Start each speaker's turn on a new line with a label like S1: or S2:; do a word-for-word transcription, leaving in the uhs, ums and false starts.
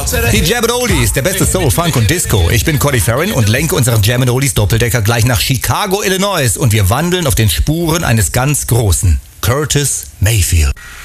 S1: Die Jam and Oldies, der beste Soul, Funk und Disco. Ich bin Cody Farron und lenke unseren Jam and Oldies Doppeldecker gleich nach Chicago, Illinois und wir wandeln auf den Spuren eines ganz Großen, Curtis Mayfield.